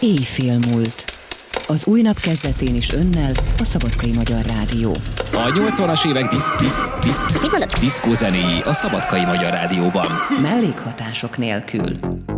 Éjfél múlt. Az új nap kezdetén is önnel a Szabadkai Magyar Rádió. A 80-as évek diszkózenéi a Szabadkai Magyar Rádióban. Mellékhatások nélkül.